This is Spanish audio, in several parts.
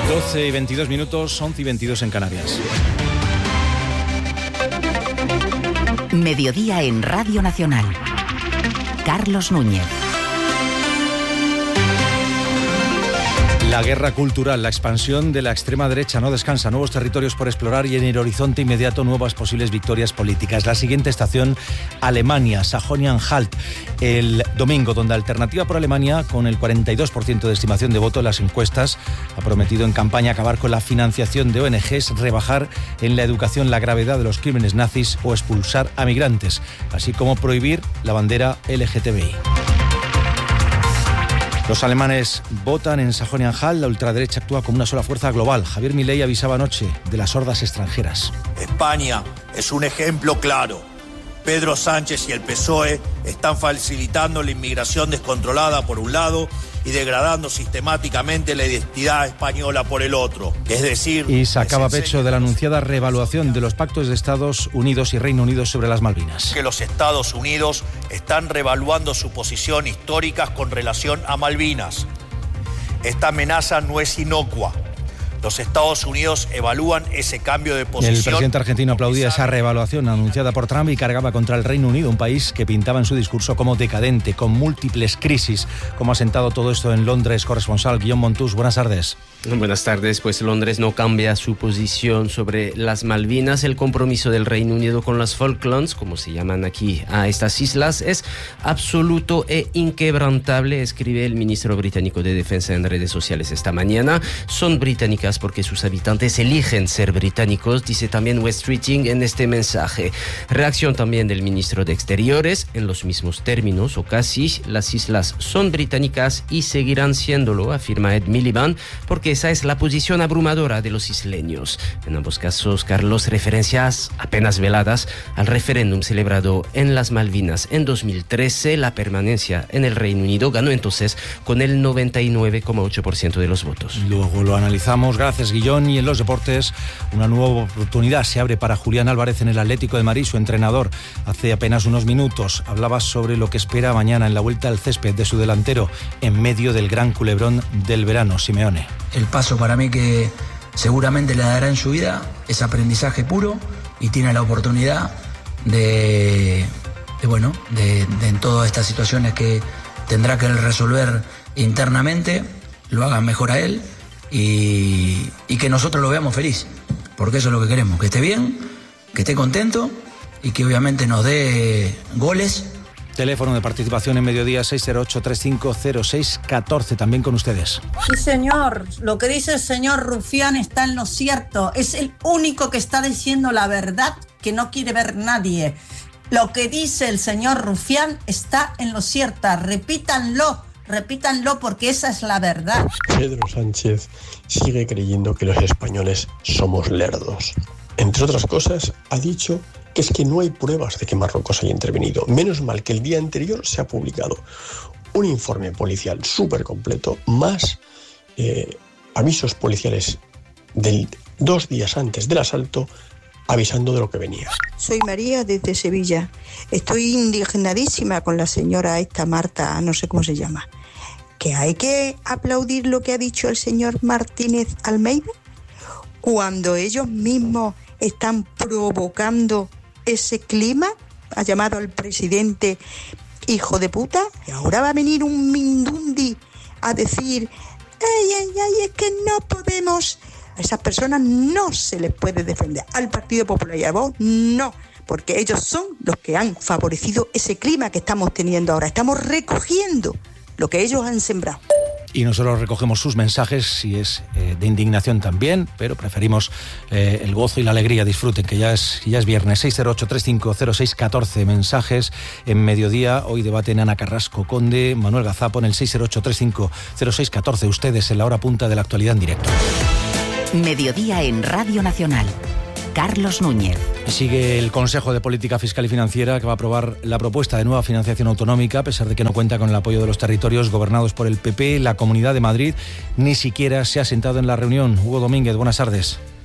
12 y 22 minutos, 11 y 22 en Canarias. Mediodía en Radio Nacional. Carlos Núñez. La guerra cultural, la expansión de la extrema derecha no descansa, nuevos territorios por explorar y en el horizonte inmediato nuevas posibles victorias políticas. La siguiente estación, Alemania, Sajonia-Anhalt, el domingo, donde Alternativa por Alemania, con el 42% de estimación de voto en las encuestas, ha prometido en campaña acabar con la financiación de ONGs, rebajar en la educación la gravedad de los crímenes nazis o expulsar a migrantes, así como prohibir la bandera LGTBI. Los alemanes votan en Sajonia-Anhalt, la ultraderecha actúa como una sola fuerza global. Javier Milei avisaba anoche de las hordas extranjeras. España es un ejemplo claro. Pedro Sánchez y el PSOE están facilitando la inmigración descontrolada por un lado y degradando sistemáticamente la identidad española por el otro. Es decir... Y sacaba pecho de la anunciada reevaluación de los pactos de Estados Unidos y Reino Unido sobre las Malvinas. Que los Estados Unidos están reevaluando su posición histórica con relación a Malvinas. Esta amenaza no es inocua. Los Estados Unidos evalúan ese cambio de posición. El presidente argentino aplaudía esa reevaluación anunciada por Trump y cargaba contra el Reino Unido, un país que pintaba en su discurso como decadente, con múltiples crisis. ¿Cómo ha sentado todo esto en Londres? Corresponsal Guillaume Montús, buenas tardes. Buenas tardes. Pues Londres no cambia su posición sobre las Malvinas. El compromiso del Reino Unido con las Falklands, como se llaman aquí a estas islas, es absoluto e inquebrantable, escribe el ministro británico de Defensa en redes sociales esta mañana. Son británicas porque sus habitantes eligen ser británicos, dice también West Streeting en este mensaje. Reacción también del ministro de Exteriores, en los mismos términos o casi. Las islas son británicas y seguirán siéndolo, afirma Ed Miliband, porque esa es la posición abrumadora de los isleños. En ambos casos, Carlos, referencias apenas veladas al referéndum celebrado en las Malvinas en 2013. La permanencia en el Reino Unido ganó entonces con el 99,8% de los votos. Luego lo analizamos. Gracias, Guillón. Y en los deportes, una nueva oportunidad se abre para Julián Álvarez en el Atlético de Madrid, su entrenador. Hace apenas unos minutos hablaba sobre lo que espera mañana en la vuelta al césped de su delantero en medio del gran culebrón del verano, Simeone. El paso para mí que seguramente le dará en su vida es aprendizaje puro y tiene la oportunidad de en todas estas situaciones que tendrá que resolver internamente, lo haga mejor a él. Y que nosotros lo veamos feliz, porque eso es lo que queremos, que esté bien, que esté contento y que obviamente nos dé goles. Teléfono de participación en Mediodía 608-3506-14, también con ustedes. Sí, señor, lo que dice el señor Rufián está en lo cierto, es el único que está diciendo la verdad que no quiere ver nadie. Lo que dice el señor Rufián está en lo cierto, repítanlo porque esa es la verdad. Pedro Sánchez sigue creyendo que los españoles somos lerdos. Entre otras cosas, ha dicho que es que no hay pruebas de que Marruecos haya intervenido. Menos mal que el día anterior se ha publicado un informe policial súper completo, más avisos policiales 2 días antes del asalto, avisando de lo que venía. Soy María desde Sevilla. Estoy indignadísima con la señora esta Marta, no sé cómo se llama. ¿Que hay que aplaudir lo que ha dicho el señor Martínez Almeida? Cuando ellos mismos están provocando ese clima, ha llamado al presidente hijo de puta, y ahora va a venir un Mindundi a decir, es que no podemos. A esas personas no se les puede defender. Al Partido Popular y a vos, no. Porque ellos son los que han favorecido ese clima que estamos teniendo ahora. Estamos recogiendo lo que ellos han sembrado. Y nosotros recogemos sus mensajes, si es de indignación también, pero preferimos el gozo y la alegría. Disfruten, que ya es viernes. 608-3506-14, mensajes en Mediodía. Hoy debaten Ana Carrasco Conde, Manuel Gazapo en el 608-3506-14. Ustedes en la hora punta de la actualidad en directo. Mediodía en Radio Nacional. Carlos Núñez. Sigue el Consejo de Política Fiscal y Financiera, que va a aprobar la propuesta de nueva financiación autonómica, a pesar de que no cuenta con el apoyo de los territorios gobernados por el PP. La Comunidad de Madrid ni siquiera se ha sentado en la reunión. Hugo Domínguez, buenas tardes.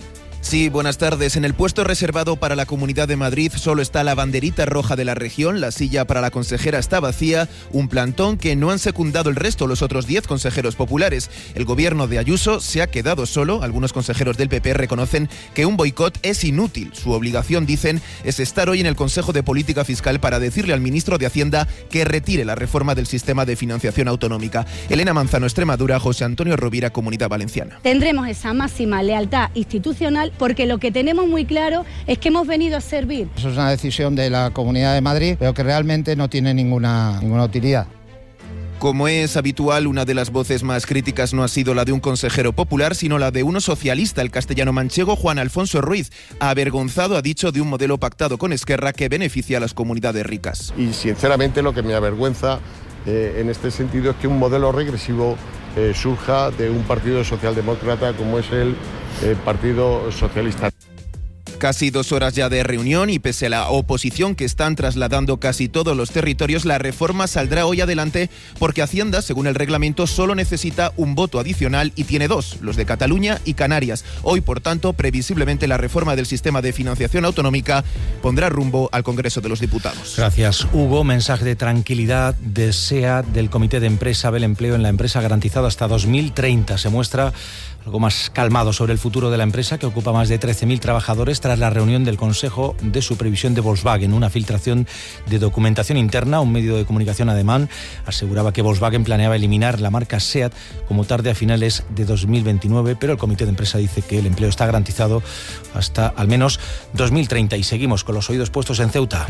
Sí, buenas tardes. En el puesto reservado para la Comunidad de Madrid solo está la banderita roja de la región, la silla para la consejera está vacía, un plantón que no han secundado el resto, los otros 10 consejeros populares. El gobierno de Ayuso se ha quedado solo. Algunos consejeros del PP reconocen que un boicot es inútil. Su obligación, dicen, es estar hoy en el Consejo de Política Fiscal para decirle al ministro de Hacienda que retire la reforma del sistema de financiación autonómica. Elena Manzano, Extremadura, José Antonio Rovira, Comunidad Valenciana. Tendremos esa máxima lealtad institucional porque lo que tenemos muy claro es que hemos venido a servir. Eso es una decisión de la Comunidad de Madrid, pero que realmente no tiene ninguna utilidad. Como es habitual, una de las voces más críticas no ha sido la de un consejero popular, sino la de uno socialista, el castellano-manchego Juan Alfonso Ruiz. Avergonzado, ha dicho, de un modelo pactado con Esquerra que beneficia a las comunidades ricas. Y sinceramente lo que me avergüenza en este sentido es que un modelo regresivo surja de un partido socialdemócrata como es el Partido Socialista. Casi 2 horas ya de reunión y pese a la oposición que están trasladando casi todos los territorios, la reforma saldrá hoy adelante porque Hacienda, según el reglamento, solo necesita un voto adicional y tiene 2, los de Cataluña y Canarias. Hoy, por tanto, previsiblemente la reforma del sistema de financiación autonómica pondrá rumbo al Congreso de los Diputados. Gracias, Hugo. Mensaje de tranquilidad desea del Comité de Empresa del Empleo en la empresa garantizado hasta 2030. Se muestra algo más calmado sobre el futuro de la empresa, que ocupa más de 13.000 trabajadores, tras la reunión del Consejo de Supervisión de Volkswagen. Una filtración de documentación interna, un medio de comunicación alemán aseguraba que Volkswagen planeaba eliminar la marca SEAT como tarde a finales de 2029, pero el comité de empresa dice que el empleo está garantizado hasta al menos 2030. Y seguimos con los oídos puestos en Ceuta.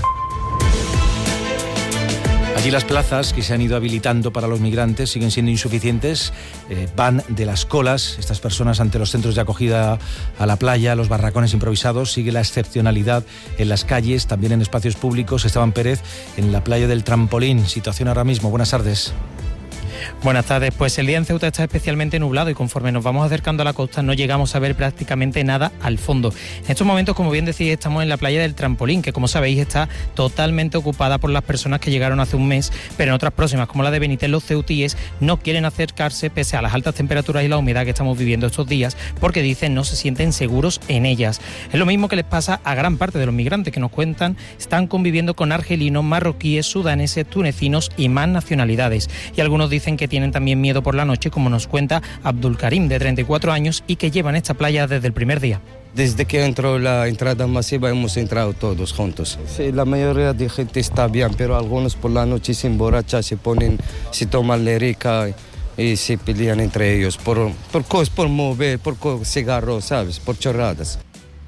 Allí las plazas que se han ido habilitando para los migrantes siguen siendo insuficientes, van de las colas, estas personas ante los centros de acogida a la playa, los barracones improvisados, sigue la excepcionalidad en las calles, también en espacios públicos. Esteban Pérez, en la playa del Trampolín, situación ahora mismo. Buenas tardes. Buenas tardes. Pues el día en Ceuta está especialmente nublado y conforme nos vamos acercando a la costa no llegamos a ver prácticamente nada al fondo. En estos momentos, como bien decís, estamos en la playa del Trampolín, que como sabéis está totalmente ocupada por las personas que llegaron hace un mes, pero en otras próximas, como la de Benítez, los ceutíes no quieren acercarse pese a las altas temperaturas y la humedad que estamos viviendo estos días, porque dicen no se sienten seguros en ellas. Es lo mismo que les pasa a gran parte de los migrantes que nos cuentan, están conviviendo con argelinos, marroquíes, sudaneses, tunecinos y más nacionalidades. Y algunos dicen que tienen también miedo por la noche, como nos cuenta Abdul Karim, de 34 años, y que lleva en esta playa desde el primer día. Desde que entró la entrada masiva hemos entrado todos juntos. Sí, la mayoría de gente está bien, pero algunos por la noche se emborrachan, se toman lérica y se pelean entre ellos por cosas, por mover, por cigarros, ¿sabes? Por chorradas.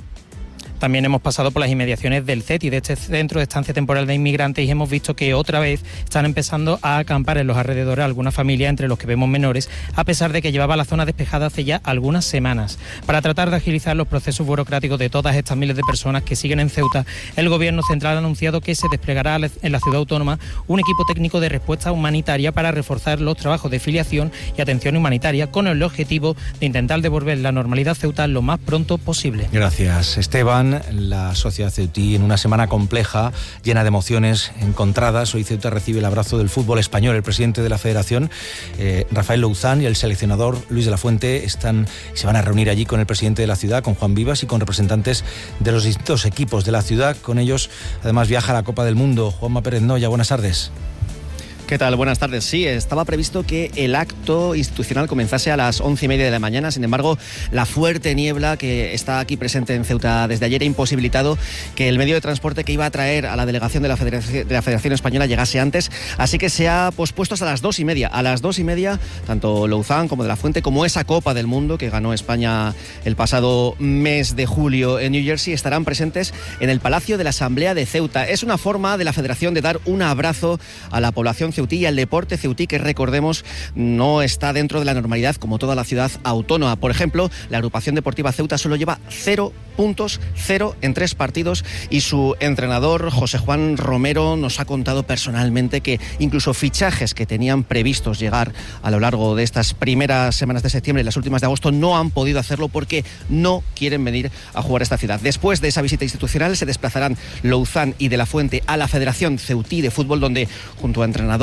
También hemos pasado por las inmediaciones del CETI, de este Centro de Estancia Temporal de Inmigrantes, y hemos visto que otra vez están empezando a acampar en los alrededores algunas familias, entre los que vemos menores, a pesar de que llevaba la zona despejada hace ya algunas semanas. Para tratar de agilizar los procesos burocráticos de todas estas miles de personas que siguen en Ceuta, el Gobierno central ha anunciado que se desplegará en la ciudad autónoma un equipo técnico de respuesta humanitaria para reforzar los trabajos de filiación y atención humanitaria, con el objetivo de intentar devolver la normalidad a Ceuta lo más pronto posible. Gracias, Esteban. La sociedad ceutí, en una semana compleja, llena de emociones encontradas. Hoy Ceuta recibe el abrazo del fútbol español. El presidente de la Federación, Rafael Louzán, y el seleccionador Luis de la Fuente se van a reunir allí con el presidente de la ciudad, con Juan Vivas, y con representantes de los distintos equipos de la ciudad. Con ellos, además, viaja a la Copa del Mundo. Juanma Pérez Noya, buenas tardes. ¿Qué tal? Buenas tardes. Sí, estaba previsto que el acto institucional comenzase a las 11:30 de la mañana. Sin embargo, la fuerte niebla que está aquí presente en Ceuta desde ayer ha imposibilitado que el medio de transporte que iba a traer a la delegación de la Federación Española llegase antes. Así que se ha pospuesto hasta las 2:30. A las 2:30, tanto Louzán como de la Fuente, como esa Copa del Mundo que ganó España el pasado mes de julio en New Jersey, estarán presentes en el Palacio de la Asamblea de Ceuta. Es una forma de la Federación de dar un abrazo a la población ceutí y al deporte ceutí, que recordemos no está dentro de la normalidad como toda la ciudad autónoma. Por ejemplo, la agrupación deportiva Ceuta solo lleva 0 puntos, 0 en 3 partidos, y su entrenador José Juan Romero nos ha contado personalmente que incluso fichajes que tenían previstos llegar a lo largo de estas primeras semanas de septiembre y las últimas de agosto no han podido hacerlo porque no quieren venir a jugar a esta ciudad. Después de esa visita institucional se desplazarán Louzán y de la Fuente a la Federación Ceutí de Fútbol, donde junto a entrenadores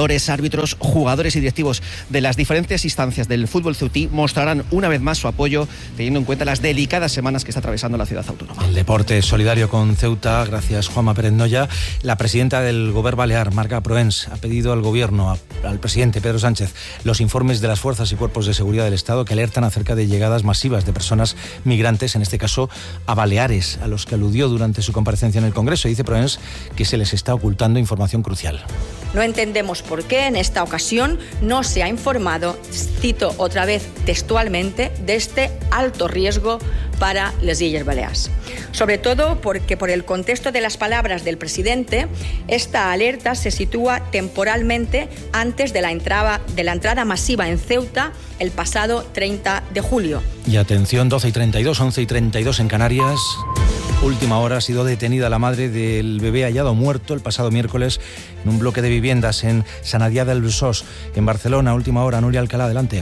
entrenadores, árbitros, jugadores y directivos de las diferentes instancias del fútbol ceutí mostrarán una vez más su apoyo, teniendo en cuenta las delicadas semanas que está atravesando la ciudad autónoma. El deporte solidario con Ceuta, gracias Juanma Pérez Noya. La presidenta del Govern Balear, Marga Proens, ha pedido al gobierno, al presidente Pedro Sánchez, los informes de las fuerzas y cuerpos de seguridad del Estado que alertan acerca de llegadas masivas de personas migrantes, en este caso a Baleares, a los que aludió durante su comparecencia en el Congreso. Dice Proens que se les está ocultando información crucial. No entendemos por qué en esta ocasión no se ha informado, cito otra vez textualmente, de este alto riesgo para las Illes Balears. Sobre todo porque por el contexto de las palabras del presidente, esta alerta se sitúa temporalmente antes de la entrada masiva en Ceuta el pasado 30 de julio. Y atención, 12:32, 11:32 en Canarias. Última hora, ha sido detenida la madre del bebé hallado muerto el pasado miércoles en un bloque de viviendas en Sant Adrià del Besòs, en Barcelona. Última hora, Nuria Alcalá, adelante.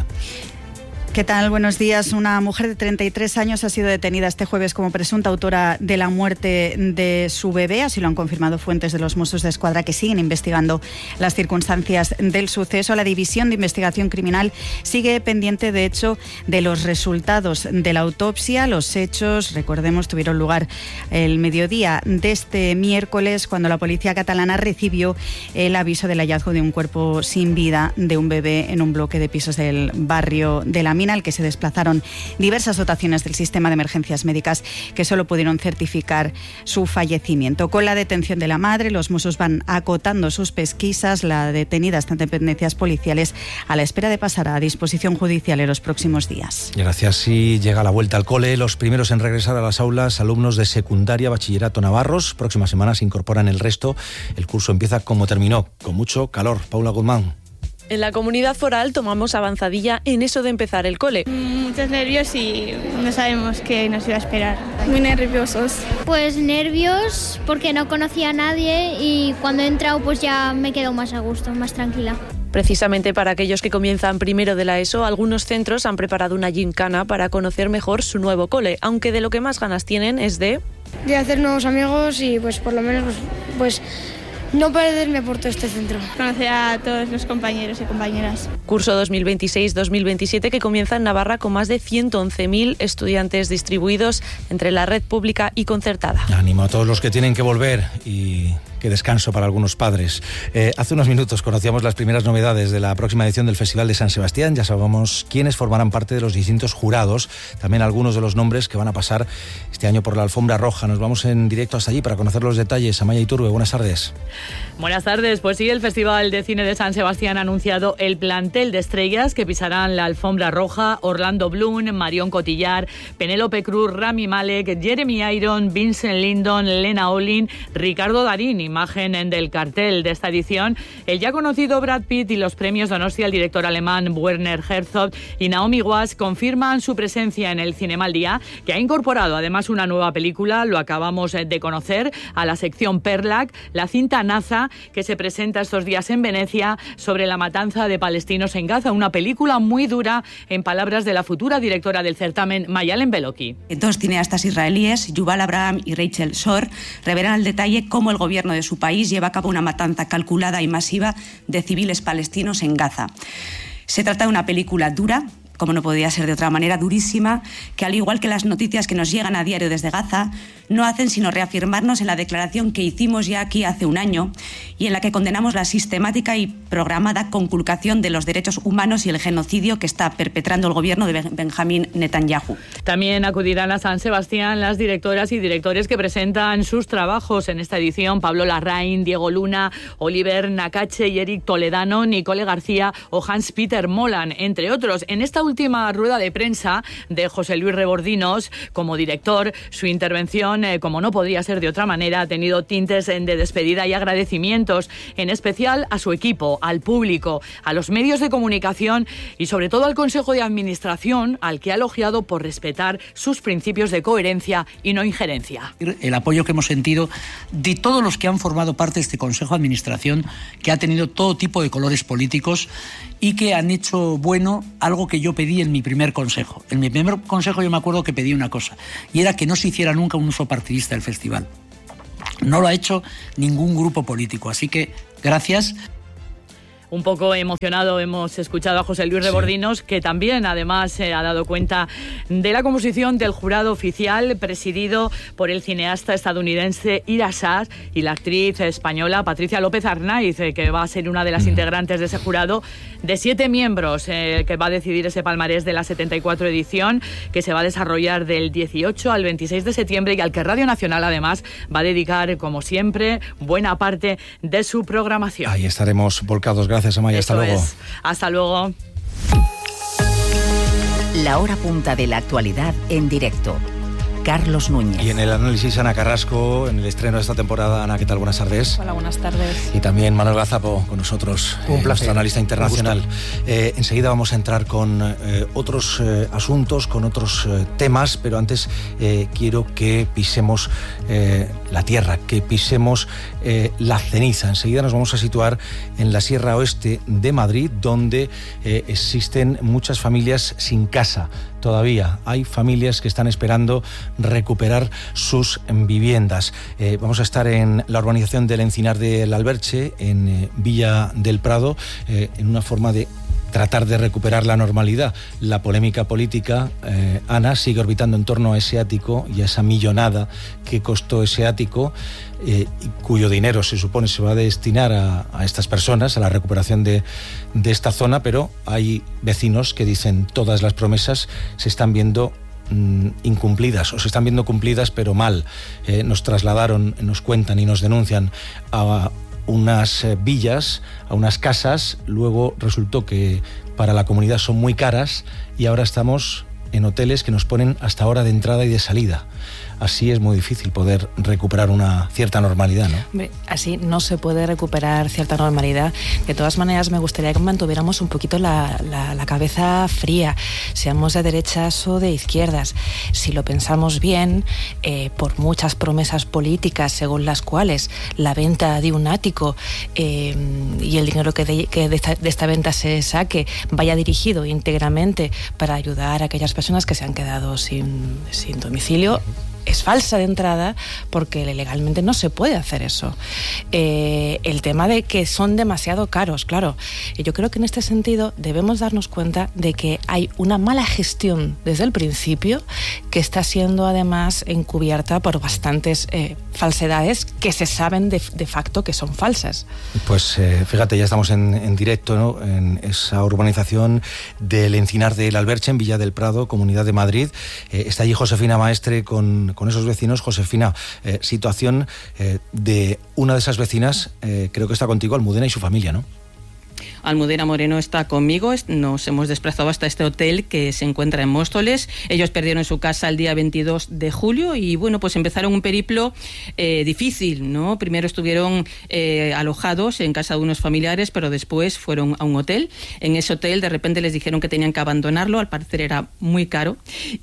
¿Qué tal? Buenos días. Una mujer de 33 años ha sido detenida este jueves como presunta autora de la muerte de su bebé. Así lo han confirmado fuentes de los Mossos d'Esquadra, que siguen investigando las circunstancias del suceso. La División de Investigación Criminal sigue pendiente, de hecho, de los resultados de la autopsia. Los hechos, recordemos, tuvieron lugar el mediodía de este miércoles, cuando la policía catalana recibió el aviso del hallazgo de un cuerpo sin vida de un bebé en un bloque de pisos del barrio de la Mina, al que se desplazaron diversas dotaciones del sistema de emergencias médicas que solo pudieron certificar su fallecimiento. Con la detención de la madre, los Mossos van acotando sus pesquisas. La detenida está en dependencias policiales a la espera de pasar a disposición judicial en los próximos días. Gracias. Sí, llega la vuelta al cole. Los primeros en regresar a las aulas, alumnos de secundaria, bachillerato Navarros. Próxima semana se incorporan el resto. El curso empieza como terminó, con mucho calor. Paula Guzmán. En la comunidad foral tomamos avanzadilla en eso de empezar el cole. Muchos nervios y no sabemos qué nos iba a esperar. Muy nerviosos. Pues nervios porque no conocía a nadie y cuando he entrado pues ya me quedo más a gusto, más tranquila. Precisamente para aquellos que comienzan primero de la ESO, algunos centros han preparado una gincana para conocer mejor su nuevo cole, aunque de lo que más ganas tienen es de hacer nuevos amigos y pues por lo menos pues no perderme por todo este centro. Conocer a todos los compañeros y compañeras. Curso 2026-2027 que comienza en Navarra con más de 111.000 estudiantes distribuidos entre la red pública y concertada. Ánimo a todos los que tienen que volver y qué descanso para algunos padres. Hace unos minutos conocíamos las primeras novedades de la próxima edición del Festival de San Sebastián. Ya sabemos quiénes formarán parte de los distintos jurados, también algunos de los nombres que van a pasar este año por la alfombra roja. Nos vamos en directo hasta allí para conocer los detalles. Amaya Iturbe, buenas tardes. Buenas tardes. Pues sí, el Festival de Cine de San Sebastián ha anunciado el plantel de estrellas que pisarán la alfombra roja: Orlando Bloom, Marion Cotillard, Penélope Cruz, Rami Malek, Jeremy Irons, Vincent Lindon, Lena Olin, Ricardo Darín. Imagen del cartel de esta edición: el ya conocido Brad Pitt y los premios Donostia, el director alemán Werner Herzog y Naomi Watts confirman su presencia en el Cinema al Día, que ha incorporado además una nueva película, lo acabamos de conocer, a la sección Perlac, la cinta Naza, que se presenta estos días en Venecia sobre la matanza de palestinos en Gaza, una película muy dura, en palabras de la futura directora del certamen, Mayalen Beloki. Dos cineastas israelíes, Yuval Abraham y Rachel Shor, revelan al detalle cómo el gobierno de su país lleva a cabo una matanza calculada y masiva de civiles palestinos en Gaza. Se trata de una película dura, como no podía ser de otra manera, durísima, que al igual que las noticias que nos llegan a diario desde Gaza, no hacen sino reafirmarnos en la declaración que hicimos ya aquí hace un año y en la que condenamos la sistemática y programada conculcación de los derechos humanos y el genocidio que está perpetrando el gobierno de Benjamín Netanyahu. También acudirán a San Sebastián las directoras y directores que presentan sus trabajos en esta edición: Pablo Larraín, Diego Luna, Oliver Nakache y Eric Toledano, Nicole García o Hans-Peter Molan, entre otros. En esta última rueda de prensa de José Luis Rebordinos como director, su intervención, como no podría ser de otra manera, ha tenido tintes de despedida y agradecimientos, en especial a su equipo, al público, a los medios de comunicación y sobre todo al Consejo de Administración, al que ha elogiado por respetar sus principios de coherencia y no injerencia. El apoyo que hemos sentido de todos los que han formado parte de este Consejo de Administración, que ha tenido todo tipo de colores políticos y que han hecho bueno algo que yo pedí en mi primer consejo. En mi primer consejo yo me acuerdo que pedí una cosa, y era que no se hiciera nunca un uso partidista del festival. No lo ha hecho ningún grupo político, así que gracias. Un poco emocionado hemos escuchado a José Luis Rebordinos, que también además se ha dado cuenta de la composición del jurado oficial presidido por el cineasta estadounidense Ira Sachs y la actriz española Patricia López Arnaiz, que va a ser una de las integrantes de ese jurado de 7 miembros que va a decidir ese palmarés de la 74 edición, que se va a desarrollar del 18 al 26 de septiembre y al que Radio Nacional además va a dedicar, como siempre, buena parte de su programación. Ahí estaremos volcados. Gracias, Amaya. Hasta luego. Hasta luego. La hora punta de la actualidad en directo. Carlos Núñez. Y en el análisis, Ana Carrasco, en el estreno de esta temporada. Ana, ¿qué tal? Buenas tardes. Hola, buenas tardes. Y también Manuel Gazapo con nosotros, nuestro analista internacional. Enseguida vamos a entrar con otros asuntos, con otros temas, pero antes quiero que pisemos la tierra, que pisemos la ceniza. Enseguida nos vamos a situar en la Sierra Oeste de Madrid, donde existen muchas familias sin casa. Todavía hay familias que están esperando recuperar sus viviendas. Vamos a estar en la urbanización del Encinar del Alberche, en Villa del Prado, en una forma de tratar de recuperar la normalidad. La polémica política, Ana, sigue orbitando en torno a ese ático y a esa millonada que costó ese ático, cuyo dinero se supone se va a destinar a estas personas, a la recuperación de esta zona, pero hay vecinos que dicen todas las promesas se están viendo incumplidas, o se están viendo cumplidas pero mal. Nos trasladaron, nos cuentan y nos denuncian a unas villas, a unas casas, luego resultó que para la comunidad son muy caras y ahora estamos en hoteles que nos ponen hasta hora de entrada y de salida. Así es muy difícil poder recuperar una cierta normalidad, ¿no? Hombre, así no se puede recuperar cierta normalidad. De todas maneras, me gustaría que mantuviéramos un poquito la cabeza fría, seamos de derechas o de izquierdas. Si lo pensamos bien, por muchas promesas políticas según las cuales la venta de un ático y el dinero que de esta venta se saque vaya dirigido íntegramente para ayudar a aquellas personas que se han quedado sin domicilio, es falsa de entrada, porque legalmente no se puede hacer eso. El tema de que son demasiado caros, claro. Yo creo que en este sentido debemos darnos cuenta de que hay una mala gestión desde el principio que está siendo además encubierta por bastantes falsedades que se saben de facto que son falsas. Pues fíjate, ya estamos en directo, ¿no?, en esa urbanización del Encinar del Alberche, en Villa del Prado, Comunidad de Madrid. Está allí Josefina Maestre con esos vecinos. Josefina, situación de una de esas vecinas, creo que está contigo, Almudena y su familia, ¿no? Almudena Moreno está conmigo. Nos hemos desplazado hasta este hotel que se encuentra en Móstoles. Ellos perdieron su casa el día 22 de julio y bueno, pues empezaron un periplo difícil, ¿no? Primero estuvieron alojados en casa de unos familiares, pero después fueron a un hotel. En ese hotel de repente les dijeron que tenían que abandonarlo, al parecer era muy caro,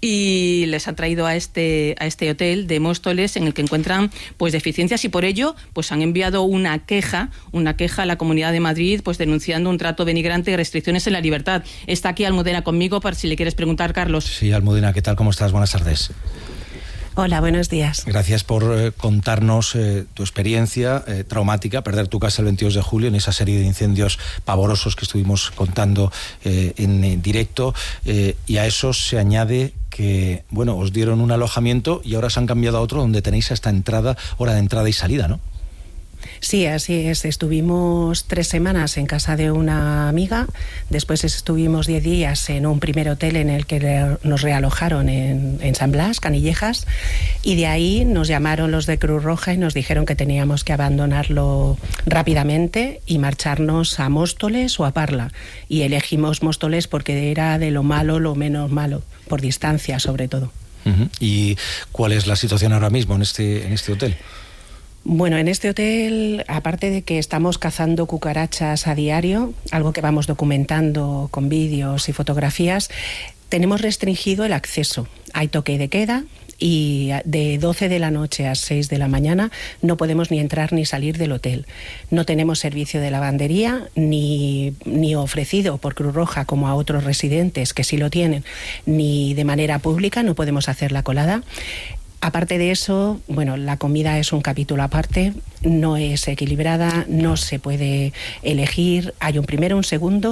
y les han traído a este hotel de Móstoles, en el que encuentran pues deficiencias, y por ello pues han enviado una queja a la Comunidad de Madrid, pues denunciando un trato denigrante y restricciones en la libertad. Está aquí Almudena conmigo para si le quieres preguntar, Carlos. Sí, Almudena, ¿qué tal? ¿Cómo estás? Buenas tardes. Hola, buenos días. Gracias por contarnos tu experiencia traumática, perder tu casa el 22 de julio en esa serie de incendios pavorosos que estuvimos contando en directo, y a eso se añade que, bueno, os dieron un alojamiento y ahora se han cambiado a otro donde tenéis hasta hora de entrada y salida, ¿no? Sí, así es. Estuvimos 3 semanas en casa de una amiga, después estuvimos 10 días en un primer hotel en el que nos realojaron en San Blas, Canillejas, y de ahí nos llamaron los de Cruz Roja y nos dijeron que teníamos que abandonarlo rápidamente y marcharnos a Móstoles o a Parla. Y elegimos Móstoles porque era de lo malo lo menos malo, por distancia sobre todo. Uh-huh. ¿Y cuál es la situación ahora mismo en este hotel? Bueno, en este hotel, aparte de que estamos cazando cucarachas a diario, algo que vamos documentando con vídeos y fotografías, tenemos restringido el acceso. Hay toque de queda y de 12 de la noche a 6 de la mañana no podemos ni entrar ni salir del hotel. No tenemos servicio de lavandería ni ofrecido por Cruz Roja como a otros residentes que sí lo tienen, ni de manera pública, no podemos hacer la colada. Aparte de eso, bueno, la comida es un capítulo aparte, no es equilibrada, no se puede elegir, hay un primero, un segundo